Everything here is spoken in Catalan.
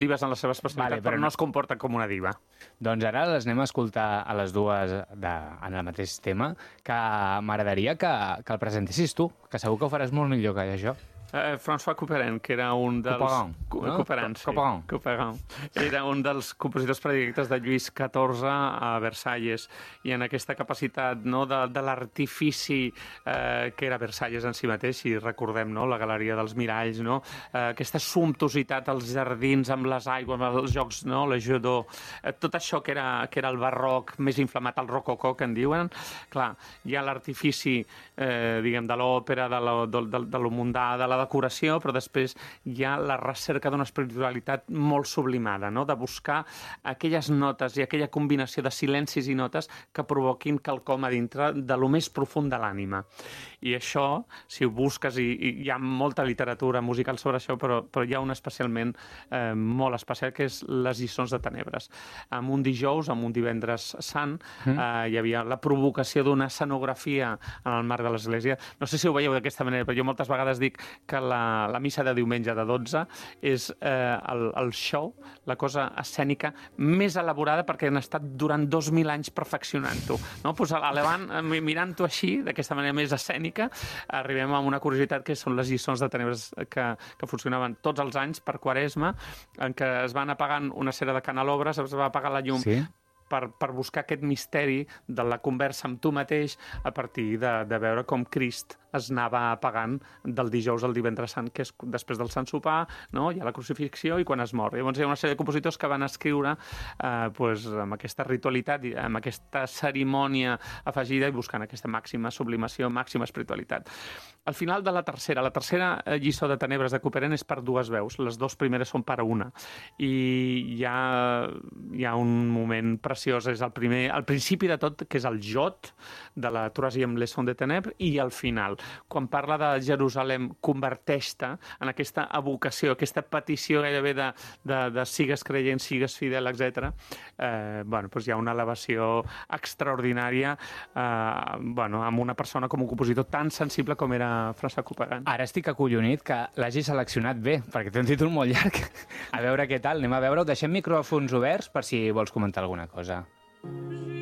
dives en la seva especialitat, però no es comporta com una diva. Doncs ara les anem a escoltar a les dues en el mateix tema, que m'agradaria que el presentessis tu, que segur que ho faràs molt millor que jo. François Couperin, que era un dels... Couperin, no? Couperin. Era un dels compositors predilectes de Lluís XIV a Versalles, i en aquesta capacitat de l'artifici que era Versalles en si mateix, si recordem, no? La Galeria dels Miralls, no? Aquesta sumptuositat als jardins, amb les aigües, amb els jocs, no? La Jeu d'eau, tot això que era el barroc més inflamat, el rococó, que en diuen. Clar, hi ha l'artifici, diguem, de l'òpera, de lo mundà, de la decoració, però després hi ha la recerca d'una espiritualitat molt sublimada, no? De buscar aquelles notes i aquella combinació de silencis i notes que provoquin quelcom a dintre de lo més profund de l'ànima. I això, si ho busques, i hi ha molta literatura musical sobre això, però hi ha una especialment molt especial, que és les lliçons de tenebres. En un dijous, en un divendres sant, hi havia la provocació d'una escenografia en el marc de l'església. No sé si ho veieu d'aquesta manera, però jo moltes vegades dic que la missa de diumenge de 12 és el show, la cosa escènica més elaborada, perquè han estat durant 2.000 anys perfeccionant-ho. No? Pues mirant-ho així, d'aquesta manera més escènica, arribem a una curiositat que són les lliçons de tenebres que funcionaven tots els anys per Quaresma, en què es van apagant una sèrie de canelobres, es va apagar la llum, sí, per buscar aquest misteri de la conversa amb tu mateix a partir de veure com Crist es anava apagant del dijous al divendres sant, que és després del Sant Sopar, no? Hi ha la crucifixió i quan es mor. Llavors hi ha una sèrie de compositors que van escriure amb aquesta ritualitat, amb aquesta cerimònia afegida i buscant aquesta màxima sublimació, màxima espiritualitat. Al final de la tercera lliçó de tenebres de Couperin és per dues veus, les dues primeres són per a una, i hi ha un moment preciós, és el principi de tot, que és el jot de la Troisième leçon de ténèbres, i al final, quan parla de Jerusalem, converteix-te en aquesta evocació, aquesta petició gairebé de sigues creient, sigues fidel, etc. Doncs hi ha una elevació extraordinària amb una persona com un compositor tan sensible com era François Couperin. Ara estic acollonit que l'hagi seleccionat bé, perquè té un títol molt llarg. A veure què tal, anem a veure-ho. Deixem micròfons oberts per si vols comentar alguna cosa.